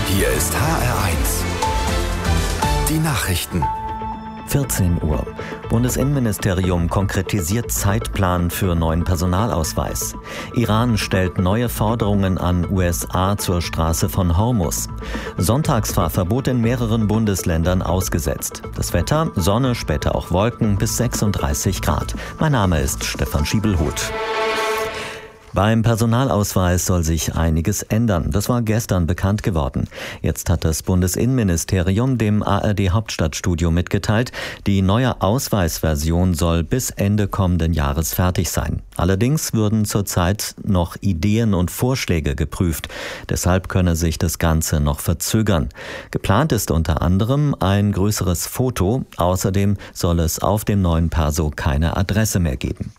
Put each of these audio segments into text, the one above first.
Hier ist HR1. Die Nachrichten. 14 Uhr. Bundesinnenministerium konkretisiert Zeitplan für neuen Personalausweis. Iran stellt neue Forderungen an USA zur Straße von Hormuz. Sonntagsfahrverbot in mehreren Bundesländern ausgesetzt. Das Wetter, Sonne, später auch Wolken bis 36 Grad. Mein Name ist Stefan Schiebelhuth. Beim Personalausweis soll sich einiges ändern. Das war gestern bekannt geworden. Jetzt hat das Bundesinnenministerium dem ARD-Hauptstadtstudio mitgeteilt, die neue Ausweisversion soll bis Ende kommenden Jahres fertig sein. Allerdings würden zurzeit noch Ideen und Vorschläge geprüft. Deshalb könne sich das Ganze noch verzögern. Geplant ist unter anderem ein größeres Foto. Außerdem soll es auf dem neuen Perso keine Adresse mehr geben.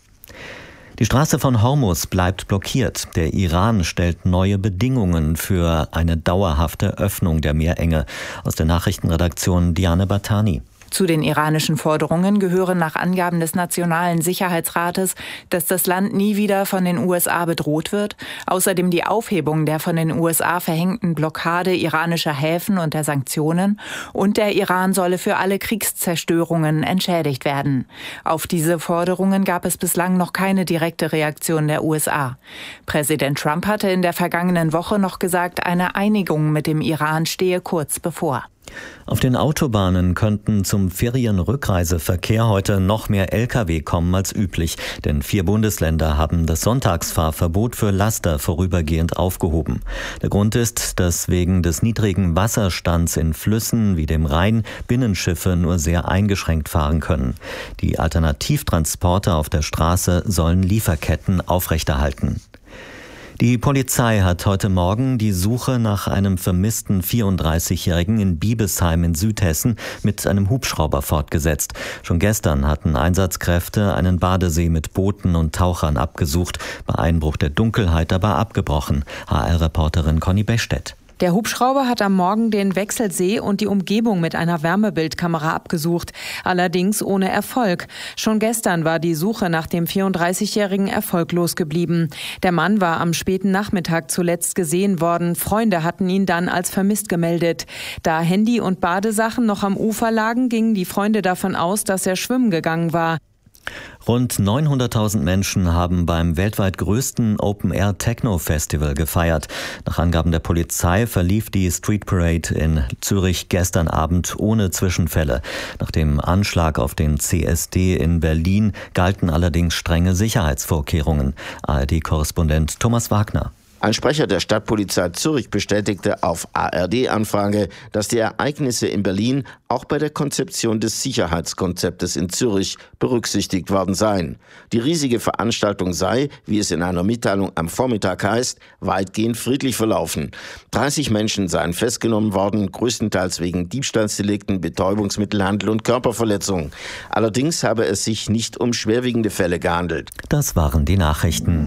Die Straße von Hormuz bleibt blockiert. Der Iran stellt neue Bedingungen für eine dauerhafte Öffnung der Meerenge. Aus der Nachrichtenredaktion Diane Batani. Zu den iranischen Forderungen gehören nach Angaben des Nationalen Sicherheitsrates, dass das Land nie wieder von den USA bedroht wird, außerdem die Aufhebung der von den USA verhängten Blockade iranischer Häfen und der Sanktionen und der Iran solle für alle Kriegszerstörungen entschädigt werden. Auf diese Forderungen gab es bislang noch keine direkte Reaktion der USA. Präsident Trump hatte in der vergangenen Woche noch gesagt, eine Einigung mit dem Iran stehe kurz bevor. Auf den Autobahnen könnten zum Ferienrückreiseverkehr heute noch mehr Lkw kommen als üblich, denn 4 Bundesländer haben das Sonntagsfahrverbot für Laster vorübergehend aufgehoben. Der Grund ist, dass wegen des niedrigen Wasserstands in Flüssen wie dem Rhein Binnenschiffe nur sehr eingeschränkt fahren können. Die Alternativtransporte auf der Straße sollen Lieferketten aufrechterhalten. Die Polizei hat heute Morgen die Suche nach einem vermissten 34-Jährigen in Biebesheim in Südhessen mit einem Hubschrauber fortgesetzt. Schon gestern hatten Einsatzkräfte einen Badesee mit Booten und Tauchern abgesucht, bei Einbruch der Dunkelheit aber abgebrochen. HR-Reporterin Conny Bechstedt. Der Hubschrauber hat am Morgen den Wechselsee und die Umgebung mit einer Wärmebildkamera abgesucht, allerdings ohne Erfolg. Schon gestern war die Suche nach dem 34-Jährigen erfolglos geblieben. Der Mann war am späten Nachmittag zuletzt gesehen worden. Freunde hatten ihn dann als vermisst gemeldet. Da Handy und Badesachen noch am Ufer lagen, gingen die Freunde davon aus, dass er schwimmen gegangen war. Rund 900.000 Menschen haben beim weltweit größten Open-Air-Techno-Festival gefeiert. Nach Angaben der Polizei verlief die Street Parade in Zürich gestern Abend ohne Zwischenfälle. Nach dem Anschlag auf den CSD in Berlin galten allerdings strenge Sicherheitsvorkehrungen. ARD-Korrespondent Thomas Wagner. Ein Sprecher der Stadtpolizei Zürich bestätigte auf ARD-Anfrage, dass die Ereignisse in Berlin auch bei der Konzeption des Sicherheitskonzeptes in Zürich berücksichtigt worden seien. Die riesige Veranstaltung sei, wie es in einer Mitteilung am Vormittag heißt, weitgehend friedlich verlaufen. 30 Menschen seien festgenommen worden, größtenteils wegen Diebstahlsdelikten, Betäubungsmittelhandel und Körperverletzung. Allerdings habe es sich nicht um schwerwiegende Fälle gehandelt. Das waren die Nachrichten.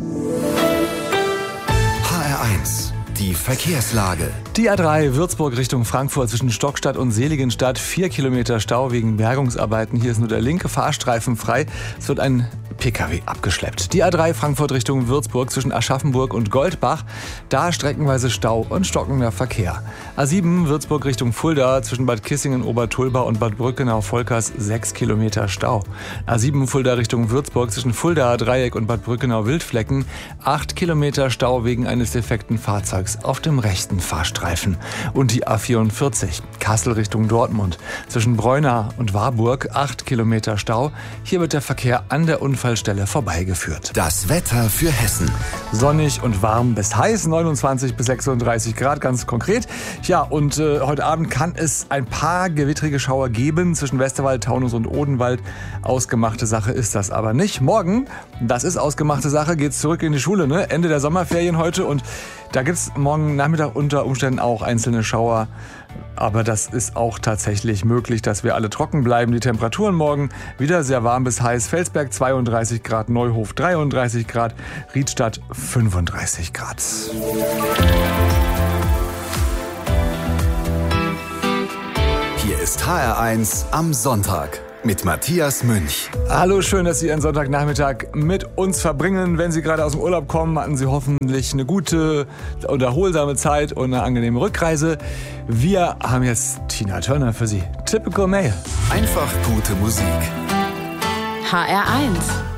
Die Verkehrslage. Die A3 Würzburg Richtung Frankfurt zwischen Stockstadt und Seligenstadt. 4 Kilometer Stau wegen Bergungsarbeiten. Hier ist nur der linke Fahrstreifen frei. Es wird ein Pkw abgeschleppt. Die A3 Frankfurt Richtung Würzburg zwischen Aschaffenburg und Goldbach. Da streckenweise Stau und stockender Verkehr. A7 Würzburg Richtung Fulda zwischen Bad Kissingen, Obertulba und Bad Brückenau-Volkers 6 Kilometer Stau. A7 Fulda Richtung Würzburg zwischen Fulda Dreieck und Bad Brückenau-Wildflecken 8 Kilometer Stau wegen eines defekten Fahrzeugs auf dem rechten Fahrstreifen. Und die A44 Kassel Richtung Dortmund zwischen Breuna und Warburg 8 Kilometer Stau. Hier wird der Verkehr an der Unfallstelle vorbeigeführt. Das Wetter für Hessen. Sonnig und warm bis heiß, 29 bis 36 Grad, ganz konkret. Ja, und heute Abend kann es ein paar gewittrige Schauer geben zwischen Westerwald, Taunus und Odenwald. Ausgemachte Sache ist das aber nicht. Morgen, das ist ausgemachte Sache, geht's zurück in die Schule, ne? Ende der Sommerferien heute und da gibt's morgen Nachmittag unter Umständen auch einzelne Schauer. Aber das ist auch tatsächlich möglich, dass wir alle trocken bleiben. Die Temperaturen morgen wieder sehr warm bis heiß. Felsberg 32 Grad, Neuhof 33 Grad, Riedstadt 35 Grad. Hier ist HR1 am Sonntag. mit Matthias Münch. Hallo, schön, dass Sie Ihren Sonntagnachmittag mit uns verbringen. Wenn Sie gerade aus dem Urlaub kommen, hatten Sie hoffentlich eine gute und erholsame Zeit und eine angenehme Rückreise. Wir haben jetzt Tina Turner für Sie. Typical Male. Einfach gute Musik. HR1